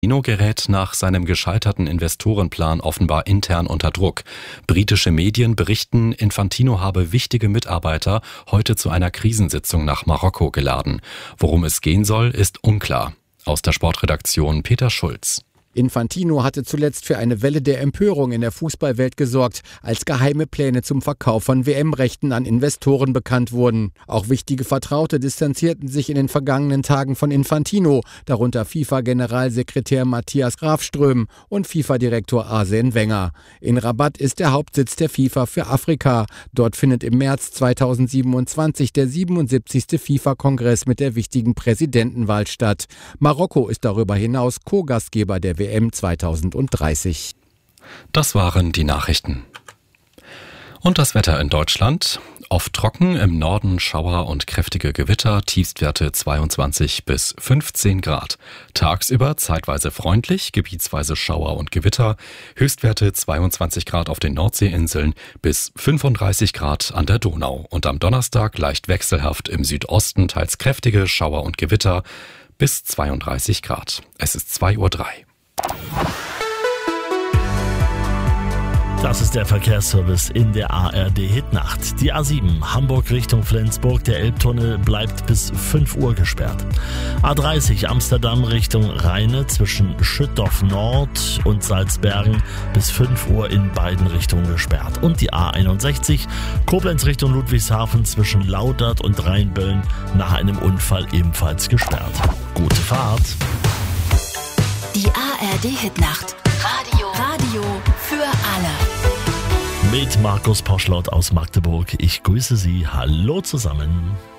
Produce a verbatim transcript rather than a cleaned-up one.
Infantino gerät nach seinem gescheiterten Investorenplan offenbar intern unter Druck. Britische Medien berichten, Infantino habe wichtige Mitarbeiter heute zu einer Krisensitzung nach Marokko geladen. Worum es gehen soll, ist unklar. Aus der Sportredaktion Peter Schulz. Infantino hatte zuletzt für eine Welle der Empörung in der Fußballwelt gesorgt, als geheime Pläne zum Verkauf von W M-Rechten an Investoren bekannt wurden. Auch wichtige Vertraute distanzierten sich in den vergangenen Tagen von Infantino, darunter FIFA-Generalsekretär Matthias Grafström und FIFA-Direktor Arsene Wenger. In Rabat ist der Hauptsitz der FIFA für Afrika. Dort findet im März zweitausendsiebenundzwanzig der siebenundsiebzigste FIFA-Kongress mit der wichtigen Präsidentenwahl statt. Marokko ist darüber hinaus Co-Gastgeber der W M zweitausenddreißig. Das waren die Nachrichten. Und das Wetter in Deutschland. Oft trocken, im Norden Schauer und kräftige Gewitter, Tiefstwerte zweiundzwanzig bis fünfzehn Grad. Tagsüber zeitweise freundlich, gebietsweise Schauer und Gewitter, Höchstwerte zweiundzwanzig Grad auf den Nordseeinseln bis fünfunddreißig Grad an der Donau. Und am Donnerstag leicht wechselhaft im Südosten, teils kräftige Schauer und Gewitter bis zweiunddreißig Grad. Es ist zwei Uhr drei. Das ist der Verkehrsservice in der A R D-Hitnacht. Die A sieben Hamburg Richtung Flensburg, der Elbtunnel bleibt bis fünf Uhr gesperrt. A dreißig Amsterdam Richtung Rheine zwischen Schüttorf Nord und Salzbergen bis fünf Uhr in beiden Richtungen gesperrt. Und die A einundsechzig Koblenz Richtung Ludwigshafen zwischen Laudert und Rheinböllen nach einem Unfall ebenfalls gesperrt. Gute Fahrt! Die A R D-Hitnacht. Radio. Radio für alle. Mit Markus Poschlott aus Magdeburg. Ich grüße Sie. Hallo zusammen.